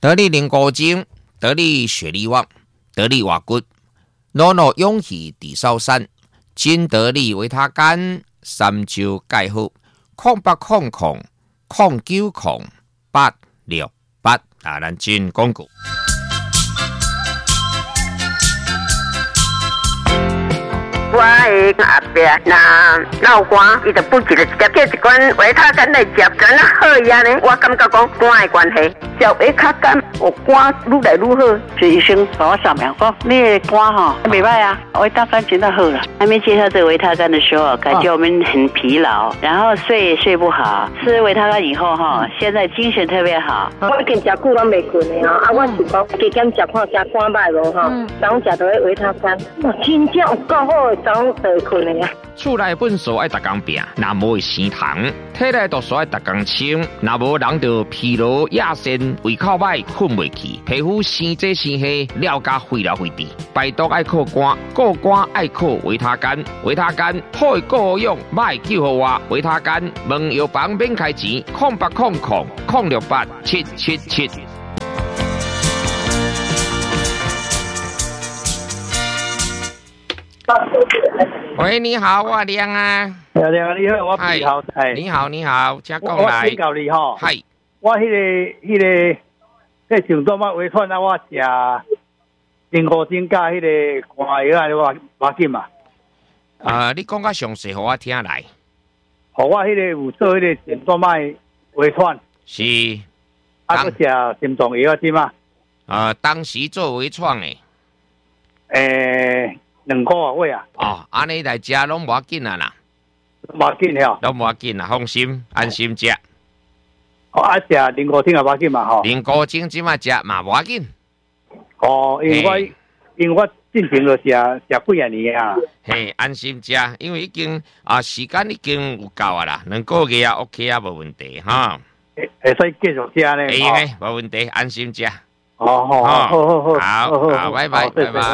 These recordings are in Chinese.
得力灵骨精，得力血力旺，得力瓦骨，诺诺勇气地烧山，金得力维他干，三焦钙好，0800090868啊，咱进广告。 我的阿伯那闹肝，伊就不记得直接叫一罐维他干来食，敢若好呀呢？我感觉讲肝的关系，食维他干，我肝愈来愈好。就医生帮我上面讲，你的肝哈没歹啊，维他干真的好了。 还没介绍这个维他干的时候，感觉我们很疲劳，然后睡也睡不好。吃维他干以后哈，现在精神特别好。 我已经食久拢袂困的啊，我是讲加减食看下肝歹无哈，早上食到维他干，哇，真正有够好的，早上就会困的啊。 厝内本事爱逐工拼，若无会生痰；体内毒素爱逐工清，若无人就疲劳亚身，胃口歹，困袂去，皮肤生这生黑，了加废了废滴。排毒爱靠肝，顾肝爱靠维他干，维他干好的够用，歹救互我。维他干问药房免开钱，0800-068-777。喂，你好，我亮啊。 亮你好，我皮好。 你好，请讲来。 我请教你吼。 系。 我迄上多乜维串啊？我食灵骨精加迄个肝药啊，我紧嘛。 你讲较详细，互我听来。 互我迄个有做迄个上多乜维串。 是。 啊，佮食心脏药啊，点啊？ 当时做微创诶。 2个月啊！ 哦，安尼来食拢无要紧啊啦， 无要紧了， 拢无要紧啦，放心，安心食。 哦，啊食灵骨精也无要紧嘛吼。 灵骨精即马食嘛无要紧。 哦，因为我进前就食几啊年啊。 嘿，安心食，因为已经时间已经有够啊啦，2个月啊 OK 啊，无问题哈。 会使继续食呢？ 会用诶，无问题，安心食。 好， 拜拜。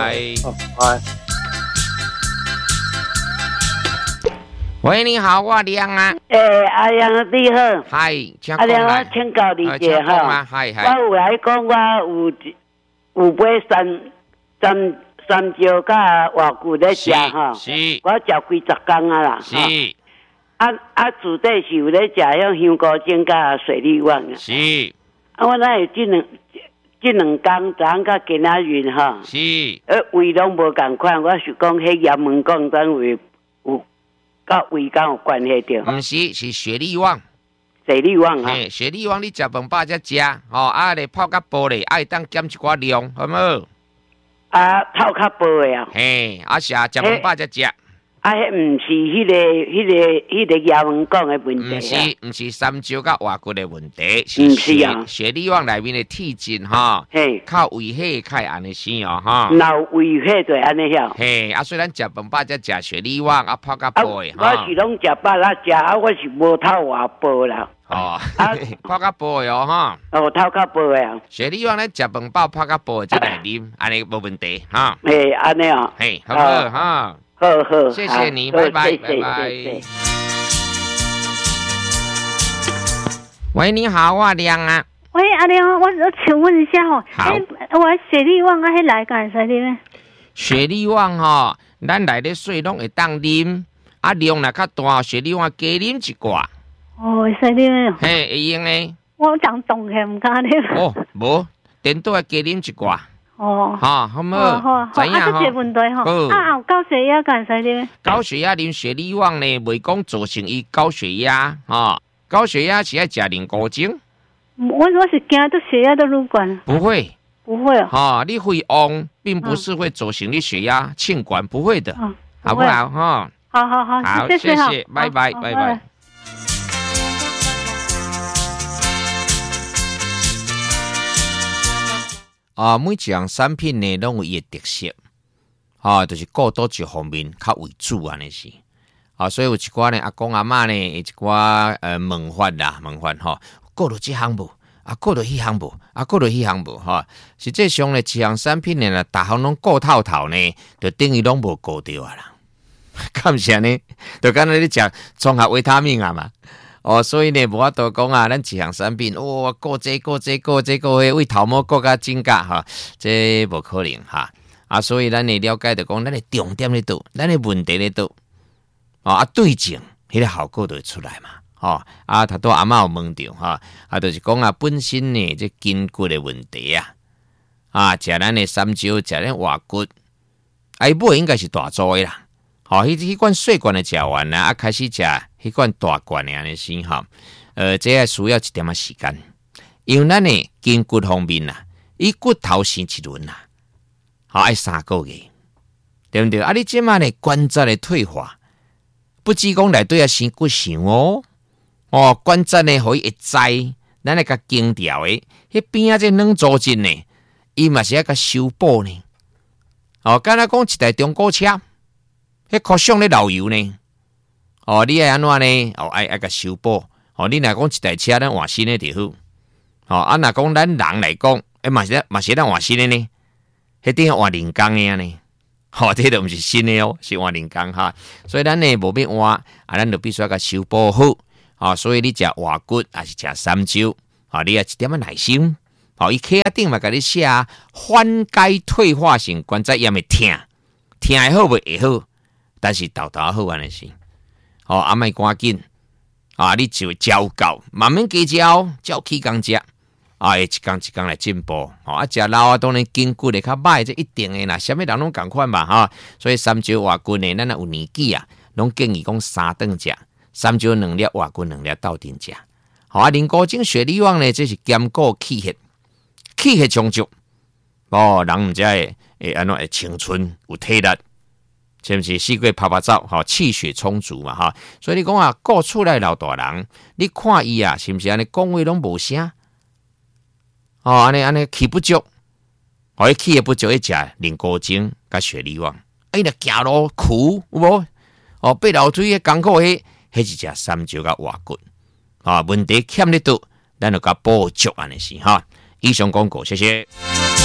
喂，你好，我亮啊。 阿亮你好。 嗨， 阿亮，我请教你一下哈。我有来讲，我有买三椒甲瓦骨咧食哈。 是。 我食几10天啊啦。 是。 主底是有咧食迄香菇精甲水利旺啊。 是。 我那有这两天早上甲今仔日哈。 是。 胃拢无共款，我是讲迄盐门讲单位有。甲胃肝有关系着？ 唔是，是血力旺。 血力旺啊！ 血力旺，你食饭饱才食，你泡较薄咧，爱当减一寡量，好冇？ 泡较薄的啊。 嘿，食饭饱才食。 迄唔是迄个盐门讲的问题唔是三焦甲瓦骨的问题， 是啊。 血力旺内面的铁质哈，靠胃血开安尼先哦哈。 脑胃血就安尼晓。 嘿，所以咱食饭饱才食血力旺，泡较薄的哈。我是拢食饱啦食，我是无透偌薄啦。 泡较薄的哦哈。 透较薄的啊。 血力旺咧食饭饱泡较薄的才来啉，安尼无问题哈。 嘿，安尼啊。 嘿，好好哈。 好， 谢谢你，拜拜，拜拜。喂，你好，我亮啊。 喂，阿亮，我请问一下吼，我血力旺迄来干啥哩？ 血力旺吼，咱内底水拢会当啉，量若较大，血力旺加啉一寡。 哦，会使啉哦。 嘿，会用诶。 我当冻起唔敢啉。 哦，无，颠倒要加啉一寡。 哦， 好冇？ 好， 怎样？ 这问题吼，有高血压干啥哩？ 高血压啉血力旺呢，袂讲造成伊高血压，高血压是要食灵骨精。 我是惊到血压都愈高。 不会哦。 你会旺，并不是会造成你血压罄管，不会的，好不好？ 好， 谢谢，拜拜。每一样产品呢，拢有伊的特色，就是顾倒一方面较为主安尼是，所以有一寡呢，阿公阿嬷呢，一寡问法吼，顾到这项无，顾到迄项无，顾到迄项无，实际上呢，一项产品呢，逐项拢顾透透呢，就等于拢无顾到啊啦。感谢呢，就敢若你食综合维他命啊嘛。 所以呢，无法度讲啊，咱一项产品，过这为头毛过甲增加哈，这无可能哈。所以咱会了解到讲，咱的重点咧倒，咱的问题咧倒，对症，迄个效果就会出来嘛。头拄阿嬷有问到哈，就是讲啊，本身呢这筋骨的问题食咱的三椒，食咱活骨，伊尾应该是大组的啦。迄罐细罐的食完啦，开始食迄罐大罐的安尼先哈。这需要一点仔时间，因为咱的筋骨方面啦，伊骨头生一轮啦，爱3个月，对不对？你即马呢关节的退化，不只讲内底生骨想关节呢可以会栽，咱来甲经掉的，迄边这软组织呢，伊嘛是要甲修补呢。敢若讲一台中古车，迄壳箱咧漏油呢，你爱安怎呢？爱甲修补。你若讲一台车咱换新的就好。若讲咱人来讲，嘛是咱换新的呢，迄顶换人工的呢。这都毋是新的是换人工哈。所以咱呢无必换，咱就必须要甲修补好。所以你食活骨还是食三椒，你要一点仔耐心。伊册仔顶嘛甲你写缓解退化性关节炎的痛会好袂会好，但是豆好安尼是。莫赶紧你就照教，慢慢加照起工食，会一工一工来进步。食老当然筋骨会较歹，这一定的啦，啥物人拢共款嘛所以三椒活骨呢，咱有年纪拢建议讲3顿食。三椒2粒，活骨2粒斗阵食。人工精血力旺呢，这是兼顾气血充足。人毋知会安怎会青春有体力，是不是？四季拍照，气血充足嘛所以你讲顾厝内老大人，你看伊是不是安尼讲话拢无声？安尼气不足，伊气不足，一食人工精甲血力旺。若行路苦有无？爬楼梯艰苦迄是食三椒甲活骨。问题欠咧倒，咱就甲补足安尼是以上广告，谢谢。